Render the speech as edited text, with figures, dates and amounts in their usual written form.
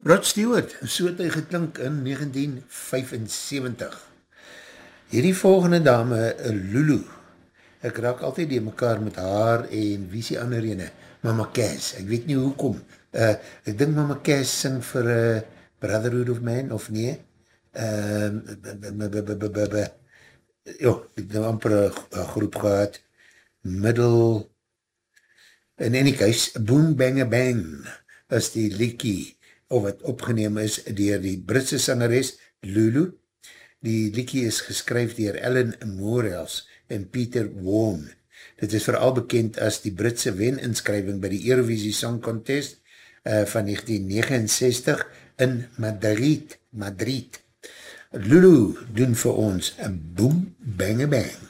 Rod Stewart, so het hy geklink in 1975. Hierdie volgende dame, Lulu, ek raak altyd die mekaar met haar en wie is die ander ene? Mama Cass, ek weet nie hoekom. Ek dink Mama Cass sing vir Brotherhood of Man, of nee? Ja, ek het nou amper een groep gehad. In any case, Boom Bang Bang is die liedjie, of wat opgeneem is dier die Britse sangeres Lulu. Die liedjie is geskryf dier Ellen Morels en Peter Warne. Dit is vooral bekend as die Britse weninskryving by die Eurovisie Song Contest van 1969 in Madrid. Lulu doen vir ons een Boom Bang Bang.